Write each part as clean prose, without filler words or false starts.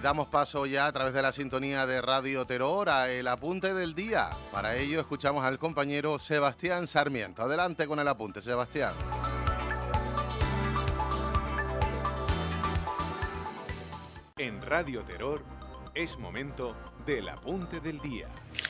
damos paso ya a través de la sintonía de Radio Terror a el apunte del día. Para ello escuchamos al compañero Sebastián Sarmiento. Adelante con el apunte, Sebastián. En Radio Terror es momento del apunte del día.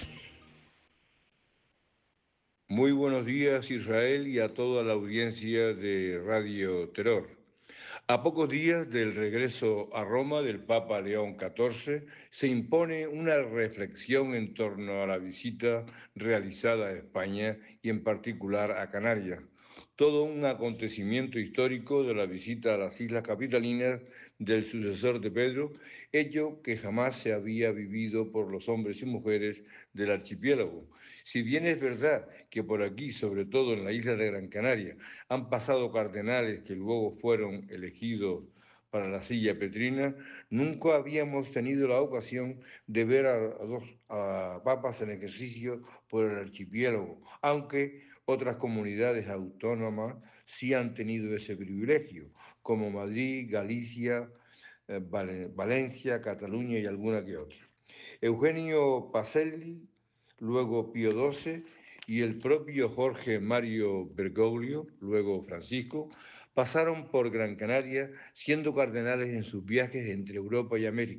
Muy buenos días, Israel, y a toda la audiencia de Radio Terror. A pocos días del regreso a Roma del Papa León XIV, se impone una reflexión en torno a la visita realizada a España y en particular a Canarias. Todo un acontecimiento histórico de la visita a las Islas Capitalinas del sucesor de Pedro, hecho que jamás se había vivido por los hombres y mujeres del archipiélago. Si bien es verdad que por aquí, sobre todo en la isla de Gran Canaria, han pasado cardenales que luego fueron elegidos para la silla petrina, nunca habíamos tenido la ocasión de ver a papas en ejercicio por el archipiélago, aunque otras comunidades autónomas sí han tenido ese privilegio, como Madrid, Galicia, Valencia, Cataluña y alguna que otra. Eugenio Pacelli, luego Pío XII, y el propio Jorge Mario Bergoglio, luego Francisco, pasaron por Gran Canaria siendo cardenales en sus viajes entre Europa y América.